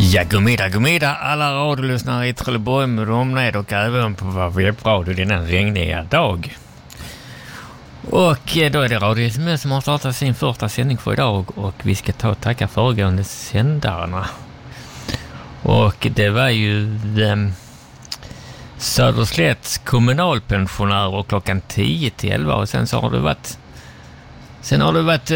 Ja, godmiddag alla radiolyssnare i Trelleborg med omnejd och även på vår webbradio denna regniga dag. Och då är det Radio SMS som har startat sin första sändning för idag och vi ska ta och tacka föregående sändarna. Och det var ju Söderslätts kommunalpensionärer klockan 10 till 11 och sen har det varit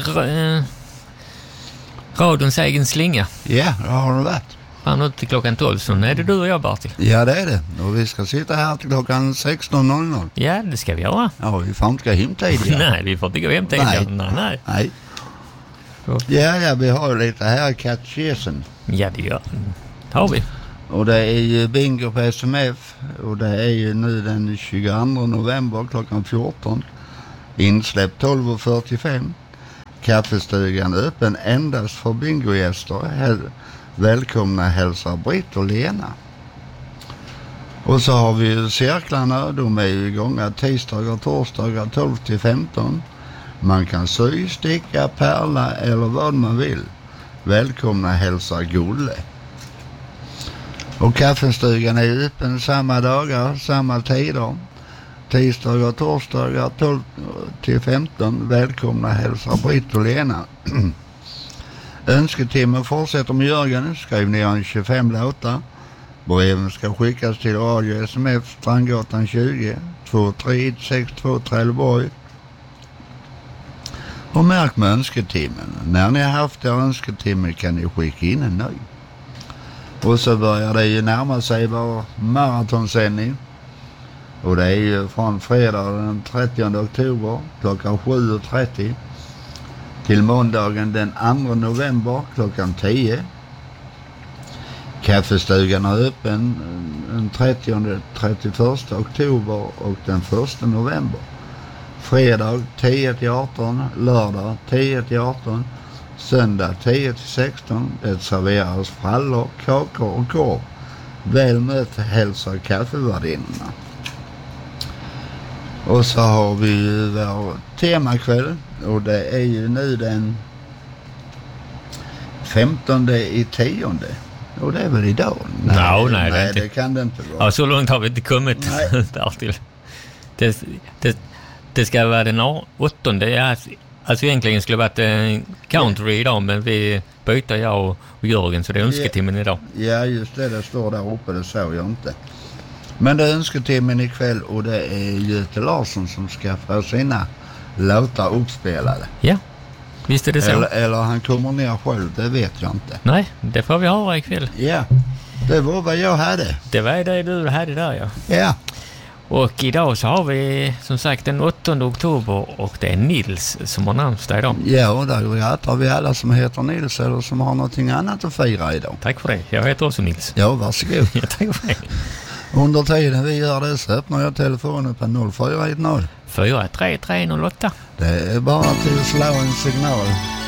radions egen slinga. Ja, det har det varit. Fram ut till klockan 12, så är det du och jag, Bertil. Ja, det är det. Och vi ska sitta här till klockan 16.00. Ja, det ska vi göra. Ja, vi får inte gå hem tidigare. Nej, vi får inte gå hem tidigare. Nej. Ja, vi har lite här katekesen. Ja, det har vi. Och det är ju bingo på SMF. Och det är ju nu den 22 november klockan 14. Insläpp 12.45. Kaffestugan öppen endast för bingogäster. Välkomna hälsar Britt och Lena. Och så har vi ju cirklarna. De är ju igång tisdagar och torsdagar 12-15. Man kan sy, sticka, pärla eller vad man vill. Välkomna hälsar Gulle. Och kaffestugan är öppen samma dagar, samma tider. Tisdagar och torsdagar 12-15. Välkomna hälsar Britt och Lena. Önsketimmen fortsätter med Jörgen. Skriv ner en 25 låtar. Breven ska skickas till Radio SMF Strandgatan 20 23162 Trelleborg. Och märk med önsketimmen. När ni har haft er önsketimmen kan ni skicka in en ny. Och så börjar det ju närma sig vår maratonsändning. Och det är ju från fredag den 30 oktober klockan 7.30 till måndagen den 2 november klockan 10. Kaffestugan är öppen den 30-31 oktober och den 1 november. Fredag 10-18, lördag 10-18, söndag 10-16. Det serveras frallor, kakor och korv. Väl mött hälsar kaffevärdinnorna. Och så har vi ju vår temakväll och det är ju nu den 15/10. Och det är väl idag? Nej, det kan det inte vara. Ja, så långt har vi inte kommit där till. Det ska vara den 8:e. Alltså egentligen skulle det varit country idag, men vi byter jag och Jörgen, så det är önsketimmen idag. Ja, just det står där uppe, det såg jag inte. Men det är önsketimmen ikväll och det är Göte Larsson som ska få sina låtar uppspelade. Ja, visst är det så. Eller han kommer ner själv, det vet jag inte. Nej, det får vi höra ikväll. Ja, det var vad jag hade. Det var det du hade där, ja. Ja. Och idag så har vi som sagt den 8 oktober och det är Nils som har namnsdag idag. Ja, och där grattar vi alla som heter Nils eller som har någonting annat att fira idag. Tack för det, jag heter också Nils. Ja, varsågod. Ja, tack för det. Under tiden vi gör det så öppnar jag telefonen på 0410 433 308. Det är bara till att slå en signal.